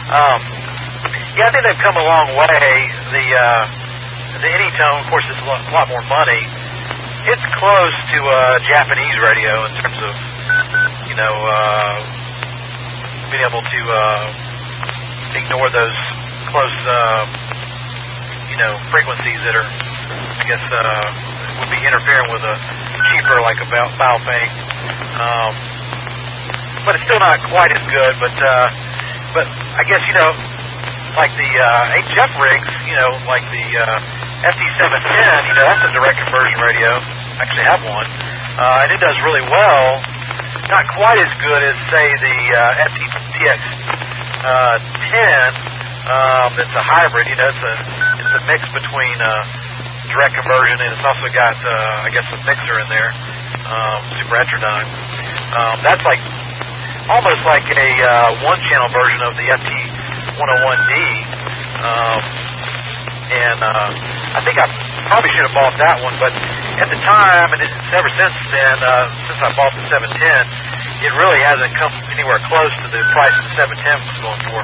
Yeah, I think they've come a long way. The Anytone, of course, is a lot more money. It's close to Japanese radio in terms of, being able to ignore those close, frequencies that are, I guess, would be interfering with a cheaper, like a Baofeng. But it's still not quite as good. But I guess, like the HF rigs, like the FT710, that's a direct conversion radio. I actually have one. And it does really well. Not quite as good as, say, the FTTX 10. It's a hybrid. It's a mix between direct conversion, and it's also got, I guess, a mixer in there, super heterodyne. That's like almost like a one-channel version of the FT101D. And I think I probably should have bought that one, but at the time, and ever since then, since I bought the 710, it really hasn't come anywhere close to the price the 710 was going for.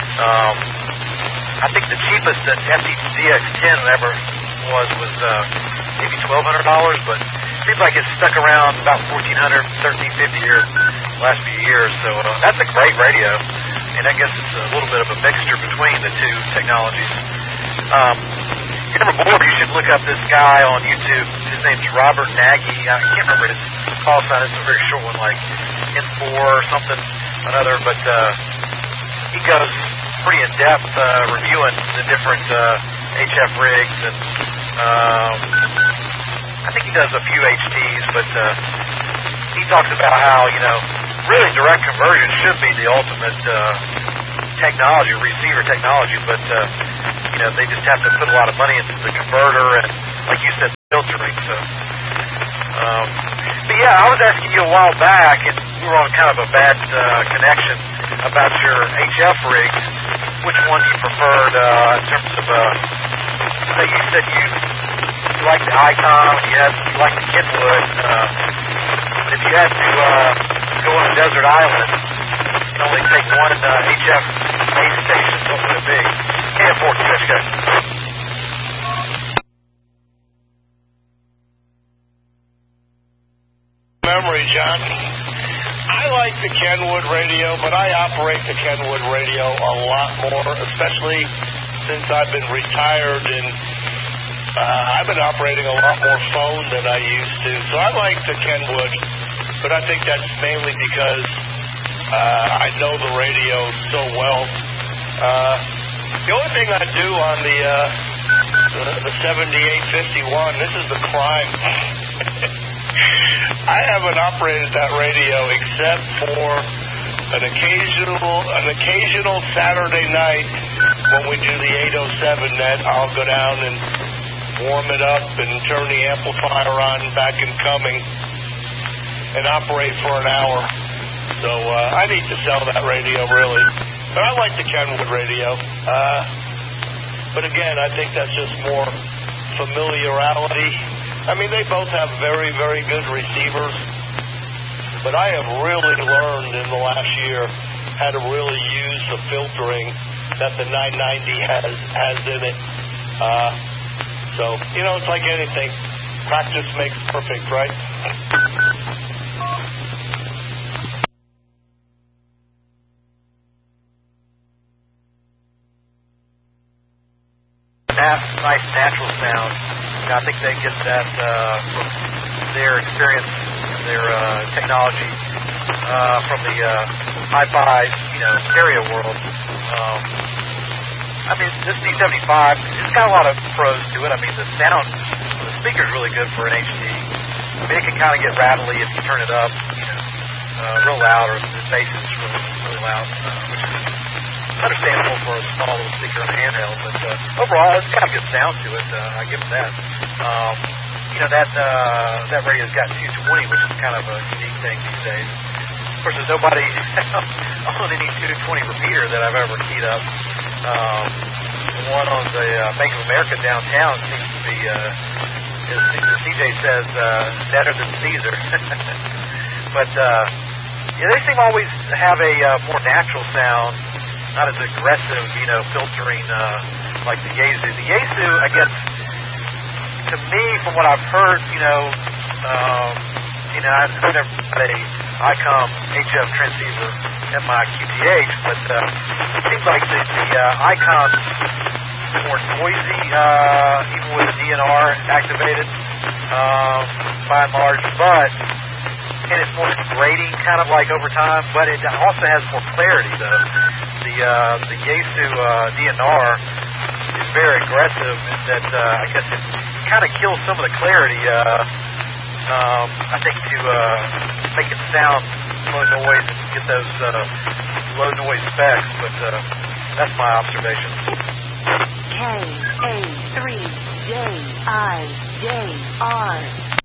I think the cheapest that FTDX10 ever was maybe $1,200, but it seems like it's stuck around about $1,400, $1,350 here the last few years. So that's a great radio, and I guess it's a little bit of a mixture between the two technologies. If you're ever bored, you should look up this guy on YouTube. His name's Robert Nagy. I can't remember his call sign. It's a very short one, like N4 or something, another. But he goes pretty in-depth reviewing the different HF rigs. And I think he does a few HTs, but he talks about how, really direct conversion should be the ultimate technology, receiver technology, but they just have to put a lot of money into the converter and, like you said, filtering. So, but yeah, I was asking you a while back, and we were on kind of a bad connection about your HF rigs. Which one you preferred in terms of? I think you said you like the Icon, you like the Kenwood. But if you had to go on a desert island, you can only take one HF base station. What would it be? KF4, let's go. Memory, John. I like the Kenwood radio, but I operate the Kenwood radio a lot more, especially since I've been retired, and I've been operating a lot more phone than I used to. So I like the Kenwood, but I think that's mainly because I know the radio so well. The only thing I do on the 7851, this is the crime. I haven't operated that radio except for an occasional Saturday night when we do the 807 net. I'll go down and warm it up and turn the amplifier on back and coming and operate for an hour. So I need to sell that radio, really. But I like the Kenwood radio. But again, I think that's just more familiarity. I mean, they both have very, very good receivers. But I have really learned in the last year how to really use the filtering that the 990 has in it. So, it's like anything. Practice makes perfect, right? Nice natural sound. I think they get that from their experience, their technology, from the hi-fi, stereo world. I mean, this D75, it's got a lot of pros to it. I mean, the sound, the speaker's really good for an HD. I mean, it can kind of get rattly if you turn it up, real loud, or the bass is really loud, which is understandable for a small little speaker on a handheld. But overall, it's got a good sound to it. I give it that. That radio's got 220, which is kind of a unique thing these days. Of course, there's nobody on any 220 repeater that I've ever keyed up. The one on the Bank of America downtown seems to be, as CJ says, better than Caesar. But they seem to always have a more natural sound. not as aggressive, filtering like the Yaesu. The Yaesu, I guess, to me, from what I've heard, I've never had a ICOM HF transceiver at my QTH, but it seems like the ICOM is more noisy, even with the DNR activated, by and large, and it's more grating, kind of like over time, but it also has more clarity, though. The Yaesu DNR is very aggressive, in that I guess it kind of kills some of the clarity, I think, to make it sound low noise and get those low noise specs, but that's my observation. KA3JIJR.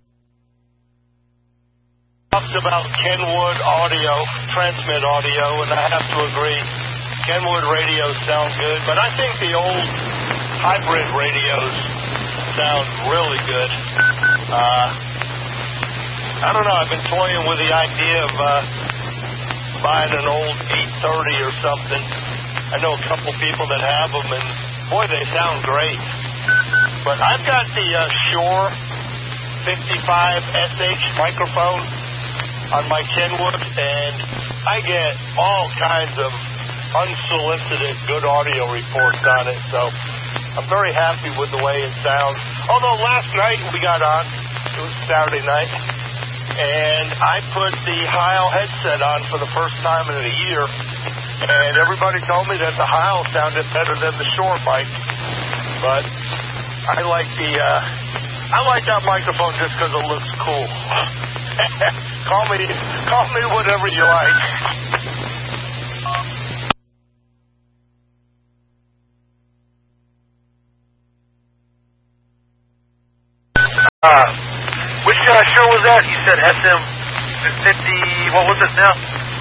Talks about Kenwood audio, transmit audio, and I have to agree, Kenwood radios sound good, but I think the old hybrid radios sound really good. I don't know, I've been toying with the idea of buying an old 830 or something. I know a couple people that have them, and boy, they sound great. But I've got the Shure 55SH microphone on my Kenwood, and I get all kinds of unsolicited good audio reports on it, so I'm very happy with the way it sounds. Although last night we got on, it was Saturday night, and I put the Heil headset on for the first time in a year, and everybody told me that the Heil sounded better than the Shure mic. But I like that microphone just because it looks cool. call me whatever you like. Which Shure was that? You said SM50, what was it now?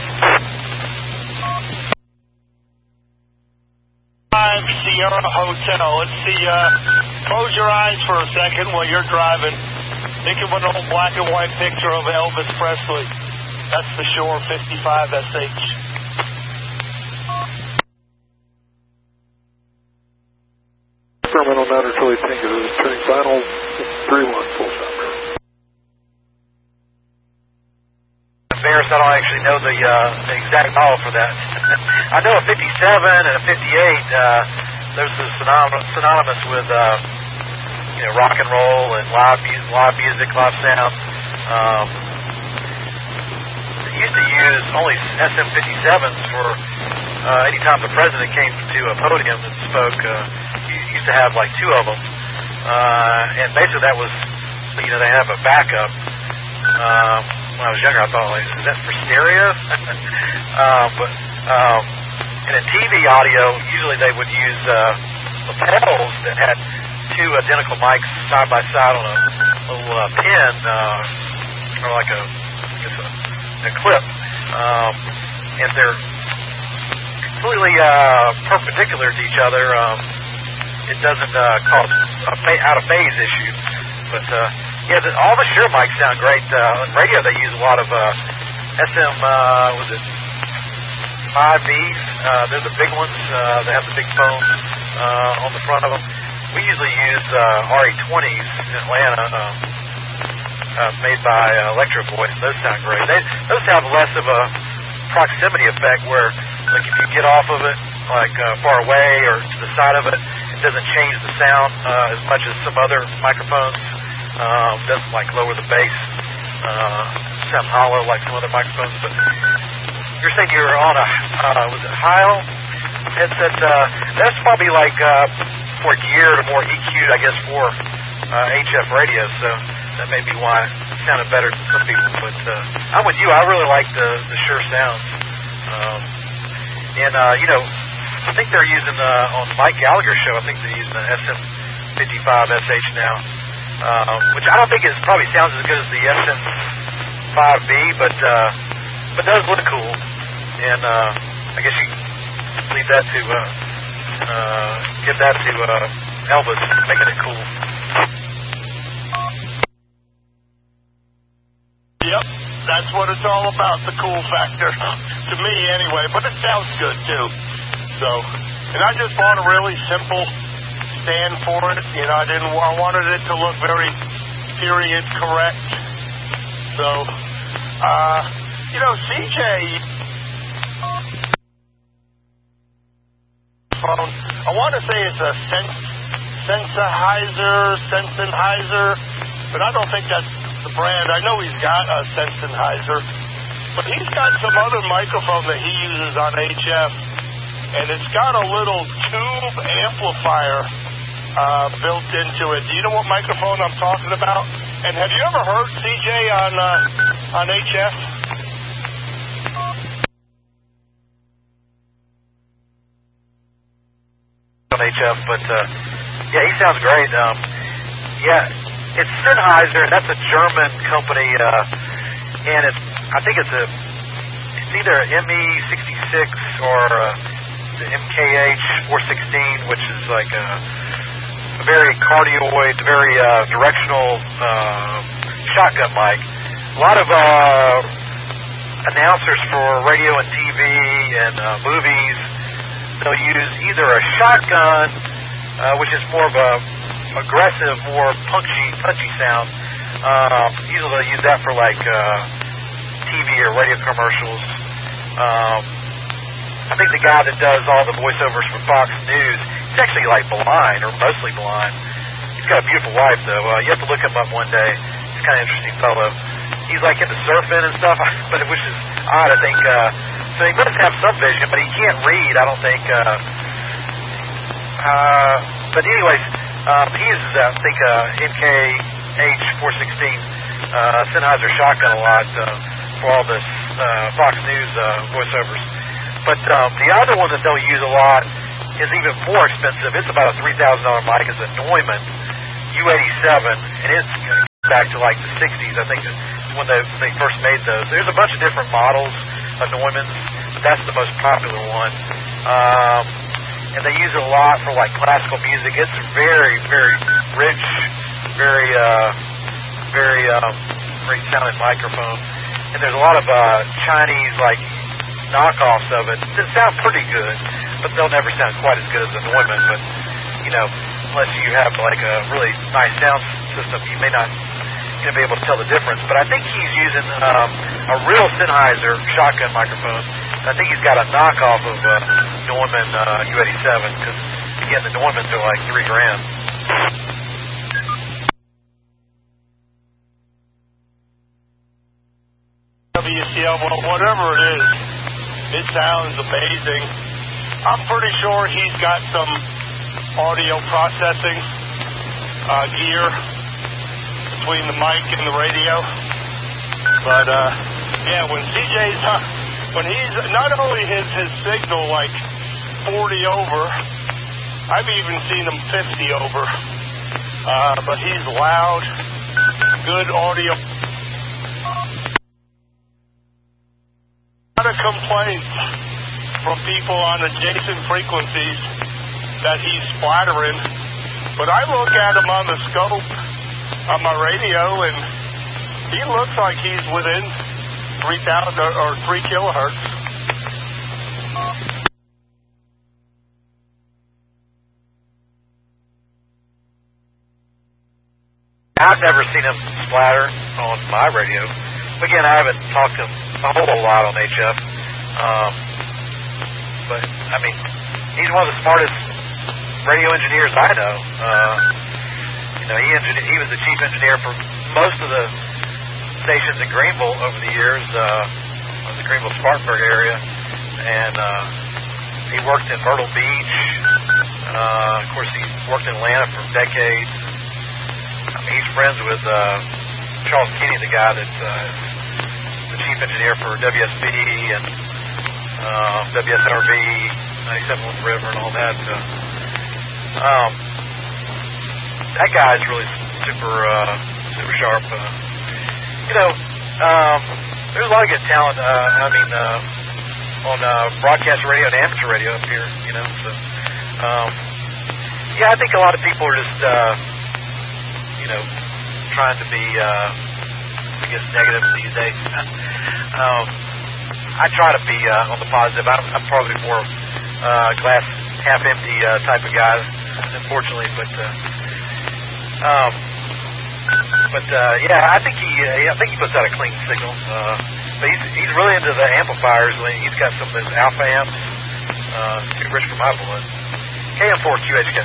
5 Sierra Hotel. Let's see, close your eyes for a second while you're driving. Think of an old black and white picture of Elvis Presley. That's the Shure 55SH. Experimental matter till he think it was turning final 3-1 full stop. Embarrassed, I don't actually know the exact model for that. I know a 57 and a 58. Those are synonymous with rock and roll and live music, live sound. They used to use only SM57s for any time the president came to a podium and spoke. You used to have like 2 of them, and basically that was, they have a backup. When I was younger, I thought, like, is that for stereo? And in TV audio, usually they would use lapels that had 2 identical mics side by side on a little pin, or like a clip, and they're completely perpendicular to each other. It doesn't cause out of phase issue, but all the Shure mics sound great. On radio, they use a lot of SM, was it 5Bs? They're the big ones. They have the big phones on the front of them. We usually use RE20s in Atlanta, made by Electro Voice. Those sound great. Those have less of a proximity effect where, like, if you get off of it, like far away or to the side of it, it doesn't change the sound as much as some other microphones. Doesn't like lower the bass, sound hollow like some other microphones. But you're saying you're on a was it Heil headset? That's probably like more geared or more EQ'd, I guess, for HF radio. So that may be why it sounded better to some people. But I'm with you. I really like the Shure sounds. I think they're using on Mike Gallagher's show. I think they're using the SM55SH now. Which I don't think it probably sounds as good as the SM5B, but does look cool. And I guess you can leave that to give that to Elvis, making it cool. Yep, that's what it's all about, the cool factor. To me, anyway, but it sounds good, too. So, and I just bought a really simple stand for it. You know, I wanted it to look very period correct. So, you know, CJ phone, I want to say it's a Sennheiser, but I don't think that's the brand. I know he's got a Sennheiser, but he's got some other microphone that he uses on HF, and it's got a little tube amplifier built into it. Do you know what microphone I'm talking about? And have you ever heard CJ on HF? On HF, but yeah, he sounds great. Yeah, it's Sennheiser. That's a German company, and I think it's either ME66 or the MKH416, which is like a very cardioid, very directional shotgun mic. A lot of announcers for radio and TV and movies, they'll use either a shotgun, which is more of a aggressive, more punchy sound. Usually they'll use that for like TV or radio commercials. I think the guy that does all the voiceovers for Fox News, he's actually like blind, or mostly blind. He's got a beautiful wife, though. You have to look him up one day. He's kind of an interesting fellow. He's like into surfing and stuff, but which is odd, I think. So he must have some vision, but he can't read, I don't think. But anyways, he uses, I think, MKH416 Sennheiser shotgun a lot for all this Fox News voiceovers. But the other one that they'll use a lot is even more expensive. It's about a $3,000 mic. It's a Neumann U87, and it's back to like the 60s, I think, when they first made those. There's a bunch of different models of Neumanns, but that's the most popular one. And they use it a lot for like classical music. It's very, very rich, very great sounding microphone. And there's a lot of Chinese like knockoffs of it that sound pretty good, but they'll never sound quite as good as the Neumann. But you know, unless you have like a really nice sound system, you may not be able to tell the difference. But I think he's using a real Sennheiser shotgun microphone. I think he's got a knockoff of Neumann U87, because again, the Neumanns are like $3,000. WCL, well, whatever it is, it sounds amazing. I'm pretty sure he's got some audio processing gear between the mic and the radio. But yeah, when CJ's when he's not only his signal like 40 over, I've even seen him 50 over. But he's loud, good audio. A lot of complaints from people on adjacent frequencies that he's splattering, but I look at him on the scope on my radio, and he looks like he's within 3,000 or 3 kilohertz. I've never seen him splatter on my radio. Again, I haven't talked to him a whole lot on HF. But, I mean, he's one of the smartest radio engineers I know. You know, he was the chief engineer for most of the stations in Greenville over the years, the Greenville-Spartanburg area. And he worked in Myrtle Beach. Of course, he worked in Atlanta for decades. I mean, he's friends with Charles Kinney, the guy that's the chief engineer for WSB and WSRV, 97 on the River, and all that. That guy's really super sharp. You know, there's a lot of good talent. On broadcast radio and amateur radio up here. You know, so yeah, I think a lot of people are just trying to be negative these days. I try to be on the positive. I'm probably more glass half empty type of guy, unfortunately. But yeah, I think he puts out a clean signal. But he's really into the amplifiers. He's got some of his alpha amps. Too rich for my blood. KM4QHK.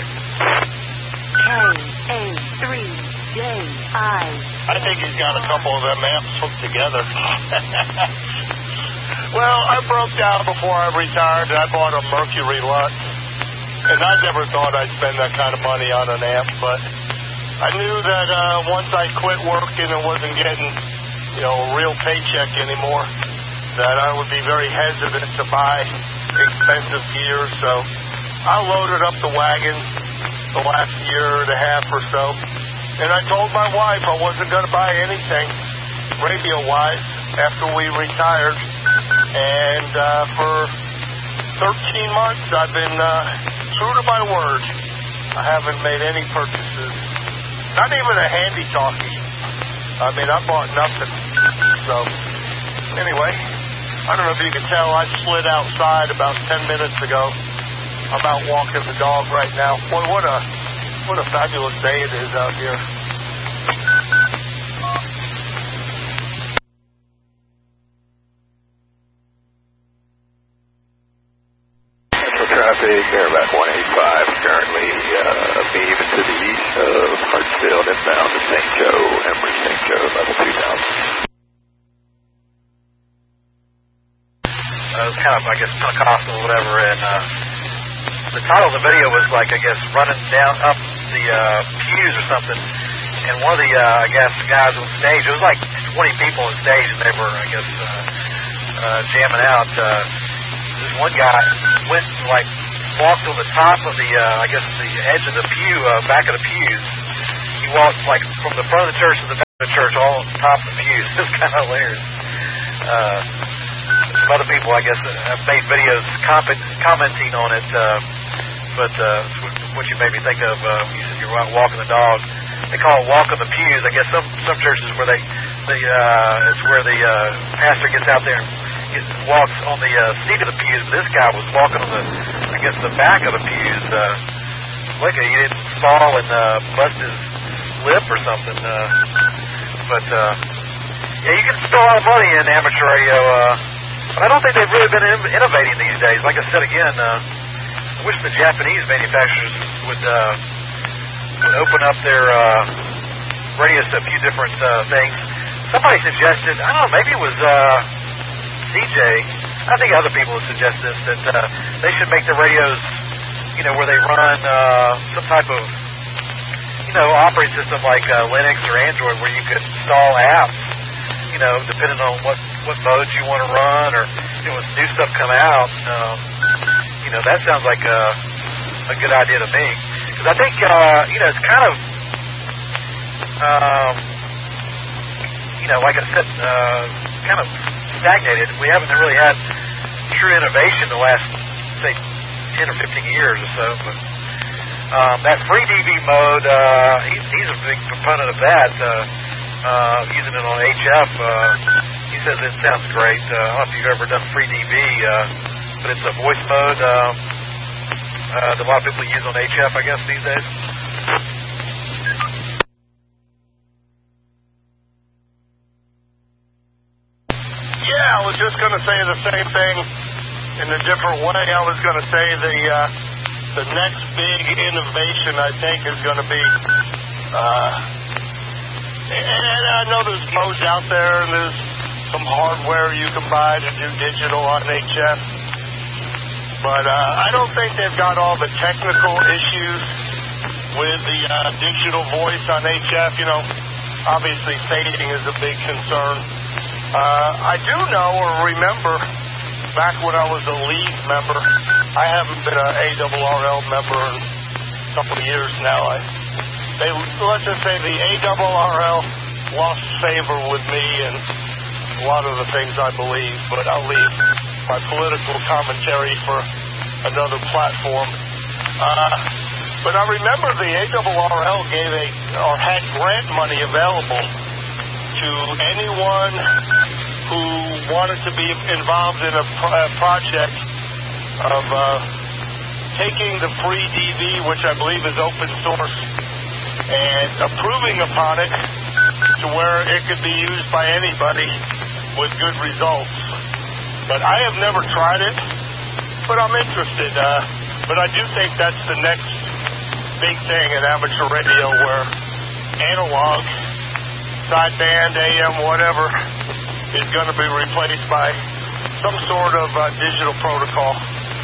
KA3JI. I think he's got a couple of them amps hooked together. Well, I broke down before I retired, and I bought a Mercury Lux. And I never thought I'd spend that kind of money on an amp, but I knew that once I quit working and wasn't getting, a real paycheck anymore, that I would be very hesitant to buy expensive gear. So I loaded up the wagon the last year and a half or so, and I told my wife I wasn't going to buy anything radio-wise after we retired. And for 13 months, I've been true to my word. I haven't made any purchases. Not even a handy-talkie. I mean, I bought nothing. So, anyway, I don't know if you can tell, I slid outside about 10 minutes ago. I'm out walking the dog right now. Boy, what a fabulous day it is out here. Traffic, Airback 185, currently beam to the east of Hartsfield, inbound to St. Joe, Emory St. Joe, level 2000. It was kind of, I guess, Pentecostal or whatever, and the title of the video was like, I guess, running down up the pews or something, and one of the, I guess, guys on stage, it was like 20 people on stage, and they were, I guess, jamming out. This one guy went, walked on the top of the, I guess, the edge of the pew, back of the pews. He walked, from the front of the church to the back of the church, all on top of the pews. It was kind of hilarious. Some other people, I guess, have made videos commenting on it, but what you made me think of, you said you're out walking the dog. They call it walking the pews. I guess some churches where it's where the pastor gets out there and walks on the seat of the pews, but this guy was walking on the back of the pews. Like he didn't fall and bust his lip or something. Yeah, you can spend a lot of money in amateur radio, but I don't think they've really been innovating these days. Like I said again, I wish the Japanese manufacturers would open up their radios to a few different things. Somebody suggested, I don't know, maybe it was CJ, I think other people have suggested this, that they should make the radios, where they run some type of, operating system like Linux or Android, where you could install apps, depending on what modes you want to run, or when new stuff come out. That sounds like a good idea to me, because I think it's kind of like I said, kind of stagnated. We haven't really had true innovation the last, say, 10 or 15 years or so. But that free DB mode, he's a big proponent of that, using it on HF. He says it sounds great. I don't know if you've ever done free DB, but it's a voice mode that a lot of people use on HF, I guess, these days. Yeah, I was just going to say the same thing in a different way. I was going to say the next big innovation, I think, is going to be, and I know there's modes out there, and there's some hardware you can buy to do digital on HF, but I don't think they've got all the technical issues with the digital voice on HF. Obviously fading is a big concern. I do know or remember back when I was a lead member, I haven't been an ARRL member in a couple of years now. Let's just say the ARRL lost favor with me and a lot of the things I believe, but I'll leave my political commentary for another platform. But I remember the ARRL had grant money available to anyone who wanted to be involved in a project of taking the free DV, which I believe is open source, and approving upon it to where it could be used by anybody with good results. But I have never tried it, but I'm interested. But I do think that's the next big thing in amateur radio, where analog, sideband, AM, whatever, is going to be replaced by some sort of digital protocol.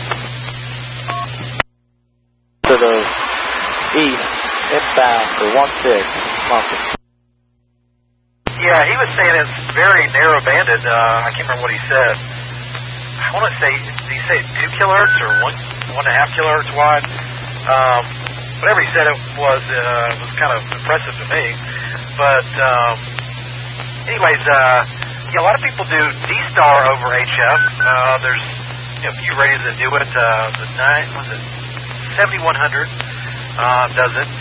To the east, inbound for 16, Marcus. Yeah, he was saying it's very narrow-banded. I can't remember what he said. I want to say, did he say 2 kilohertz or 1.5 kilohertz wide? Whatever he said it was kind of impressive to me. But anyways, a lot of people do D-Star over HF. There's a few radios that do it. The 7100 does it.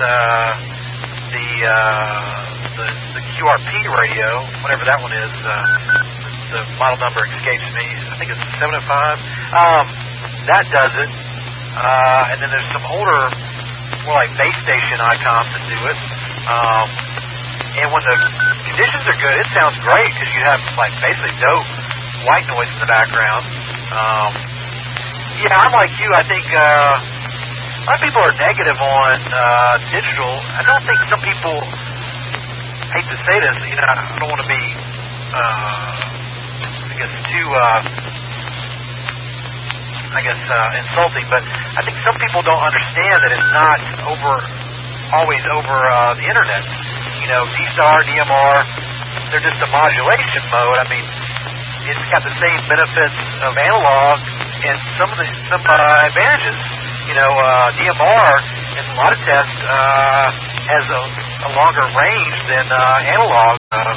The QRP radio, whatever that one is, the model number escapes me. I think it's 705. That does it. And then there's some older, more like base station icons that do it. And when the conditions are good, it sounds great because you have like basically no white noise in the background. Yeah, I'm like you. I think a lot of people are negative on digital. I don't think some people, hate to say this, I don't want to be, insulting, but I think some people don't understand that it's not always over the internet. D-Star, DMR, they're just a modulation mode. I mean, it's got the same benefits of analog and some advantages. DMR in a lot of tests has a longer range than analog,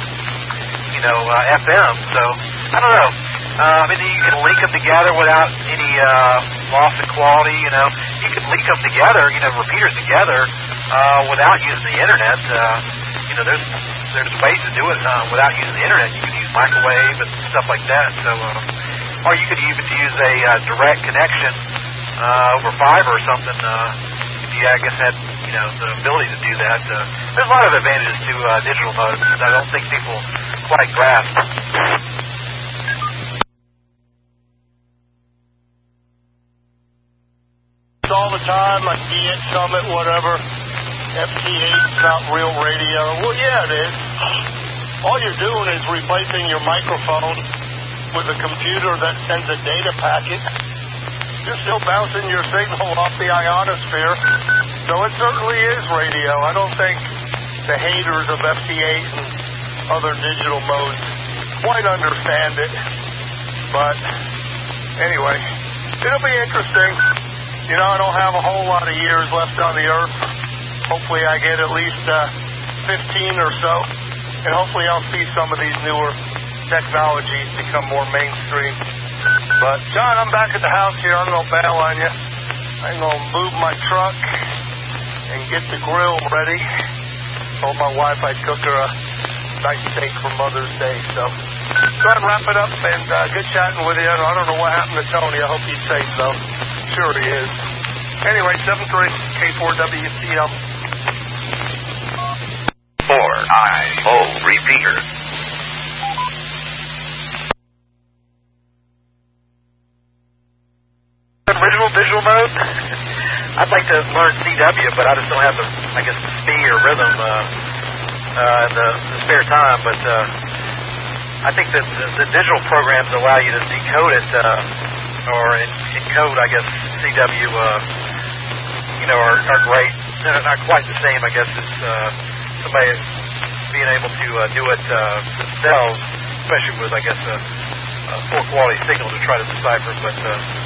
FM. So I don't know. You can link them together without any loss in quality. You can link them together, repeaters together, without using the internet. There's ways to do it without using the internet. You can use microwave and stuff like that. So, or you could even use a direct connection over fiber or something. If you, had the ability to do that. There's a lot of advantages to digital modes that I don't think people quite grasp. All the time, like DX Summit, whatever. FT8's not real radio. Well, yeah, it is. All you're doing is replacing your microphone with a computer that sends a data packet. You're still bouncing your signal off the ionosphere. So it certainly is radio. I don't think the haters of FT8 and other digital modes quite understand it. But anyway, it'll be interesting. I don't have a whole lot of years left on the earth. Hopefully I get at least 15 or so, and hopefully I'll see some of these newer technologies become more mainstream. But, John, I'm back at the house here. I'm going to bail on you. I'm going to move my truck and get the grill ready. Told my wife I'd cook her a nice steak for Mother's Day. So, go ahead and wrap it up, and good chatting with you. I don't know what happened to Tony. I hope he's safe, though. Sure he is. Anyway, 73 K4WCM. 4IO repeater. Original digital mode? I'd like to learn CW, but I just don't have the speed or rhythm in the spare time. But I think that the digital programs allow you to decode it or encode, CW. Are great. They're not quite the same, as somebody being able to do it themselves, especially with, a full quality signal to try to decipher. But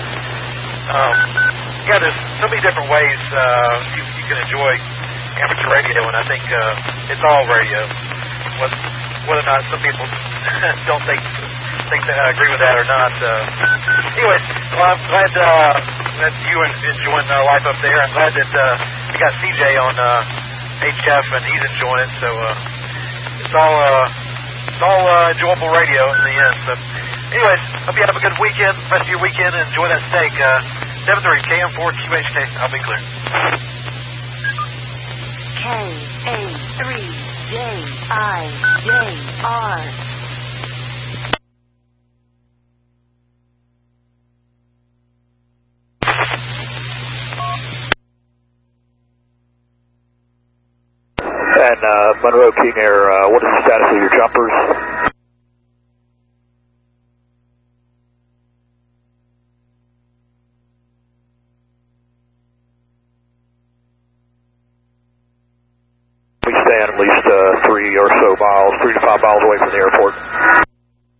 there's so many different ways you can enjoy amateur radio, and I think it's all radio. Whether or not some people don't think that I agree with that or not. Anyways, I'm glad that you enjoying life up there. I'm glad that we got CJ on HF and he's enjoying it. So it's all enjoyable radio in the end. So, anyways, hope you have a good weekend, rest of your weekend, and enjoy that steak. 7-3, KM4, QHK. I'll be clear. KA3JIJR. And Monroe King Air, what is the status of your jumpers? We stand at least 3 or so miles, 3 to 5 miles away from the airport.